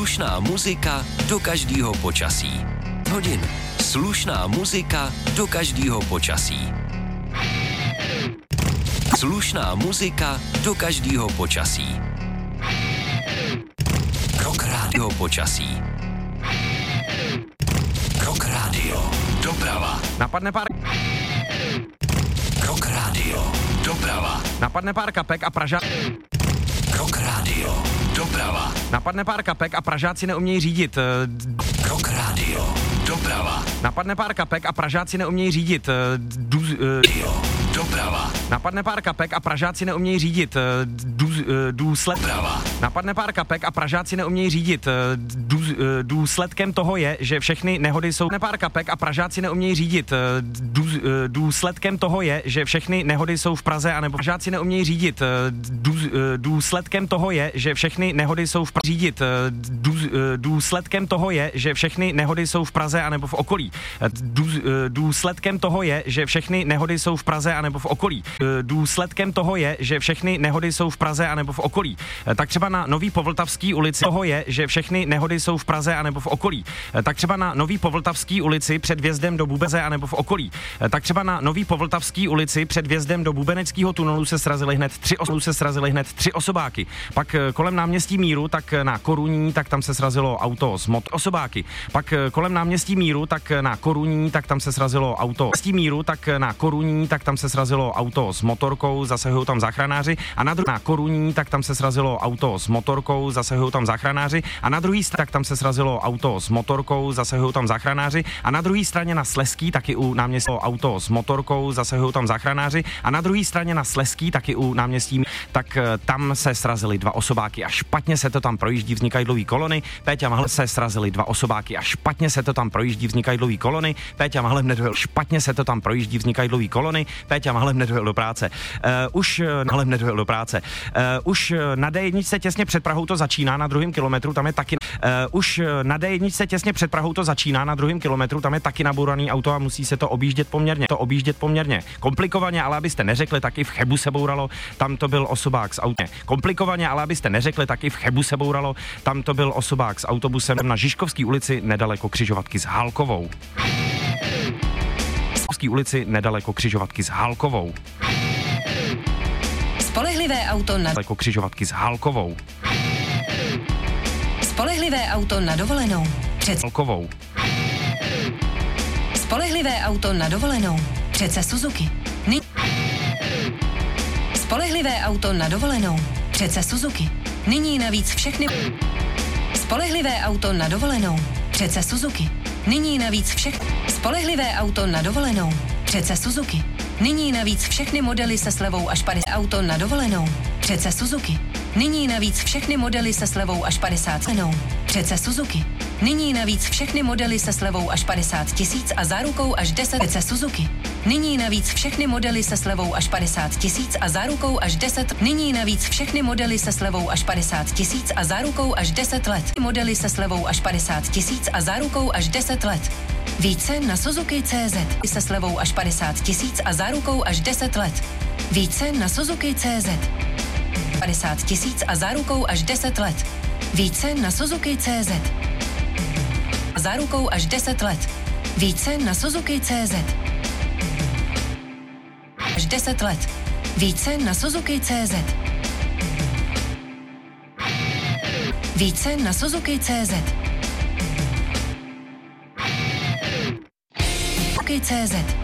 Slušná muzika do každého počasí. Hodin. Slušná muzika do každého počasí. Slušná muzika do každého počasí. Rock rádio počasí. Rock rádio. Doprava. Napadne pár... Rock rádio. Doprava. Napadne pár kapek a Pražáci... Rock rádio. Doprava. Napadne pár kapek a Pražáci neumějí řídit. Rock rádio. Doprava. Napadne pár kapek a Pražáci neumějí řídit. Doprava. Napadne pár kapek a Pražáci neumějí řídit. Napadne pár kapek a Pražáci neumějí řídit. Důsledkem toho je, že všechny nehody jsou... Pár kapek a Pražáci neumějí řídit. Důsledkem toho je, že všechny nehody jsou v Praze, anebo Pražáci neumějí řídit. Důsledkem toho je, že všechny nehody jsou v Praze. Řídit. Důsledkem toho je, že všechny nehody jsou v Praze, anebo v okolí. Důsledkem toho je, že všechny nehody jsou v Praze, anebo v okolí. Důsledkem toho je, že všechny nehody jsou v Praze, anebo v okolí. Tak třeba na Nový Povltavský ulici toho je, že všechny nehody jsou v Praze, anebo v okolí. Tak třeba na Nový Povltavský ulici před vjezdem do Bubeze, anebo v okolí. Tak třeba na Nový Povltavský ulici před vjezdem do Bubeneckého tunelu se srazily hned tři osobáky. Pak kolem náměstí Míru, tak na Koruní, tak tam se srazilo auto s osobáky. Pak kolem náměstí Míru, tak na Koruní, tak tam se srazilo auto s Míru, tak na Koruní, tak tam se srazilo auto s motorkou, zasahují tam záchranáři a na Koruní, tak tam se srazilo auto s motorkou, zasahují tam záchranáři a na druhý straně tak tam se srazilo auto s motorkou, zasahují tam záchranáři a na druhé straně na Slezský taky u náměstí auto s motorkou, zasahují tam záchranáři a na druhé straně na Slezský taky u náměstí, tak tam se srazily dva osobáky a špatně se to tam projíždí, vznikají dlouhý kolony. Péťa Mahlem se srazily dva osobáky a špatně se to tam projíždí, vznikají dlouhý kolony. Péťa Mahlem nedojel, špatně se to tam projíždí, vznikají dlouhý kolony. Péťa Mahlem nedojel do práce. Už na D1 těsně před Prahou to začíná, na druhém kilometru tam je taky už na D1 těsně před Prahou to začíná, na druhém kilometru tam je taky nabouraný auto a musí se to objíždět poměrně komplikovaně, ale abyste neřekli, taky v Chebu se bouralo, tam to byl osobák s autem. Komplikovaně, ale abyste neřekli, taky v Chebu se bouralo, tam to byl osobák s autobusem na Žižkovské ulici nedaleko křižovatky s Hálkovou. Ulici nedaleko křižovatky s Hálkovou. Spolehlivé auto na Daleko křižovatky s Hálkovou. Spolehlivé auto na dovolenou. Hálkovou. Spolehlivé auto na dovolenou. Přece Suzuki. Spolehlivé auto na dovolenou. Přece Suzuki. Nyní navíc všechny. Spolehlivé auto na dovolenou. Přece Suzuki. Nyní navíc všechny. Spolehlivé auto na dovolenou. Přece Suzuki. Nyní navíc všechny modely se slevou až 50. Auto na dovolenou. Přece Suzuki. Nyní navíc všechny modely se slevou až 50. Přece Suzuki. Nyní navíc všechny modely se slevou až 50 000 a zárukou až 10. Přece Suzuki. Nyní navíc všechny modely se slevou až 50 000 a zárukou až 10. Nyní navíc všechny modely se slevou až 50 000 a zárukou až 10 let. Modely se slevou až 50 000 a zárukou až 10 let. Více na Suzuki.cz se slevou až 50 000 a zárukou až 10 let. Více na Suzuki.cz 50 000 a zárukou až 10 let. Více na Suzuki.cz zárukou až 10 let. Více na Suzuki.cz až 10 let. Více na Suzuki.cz Více na Suzuki.cz Suzuki.cz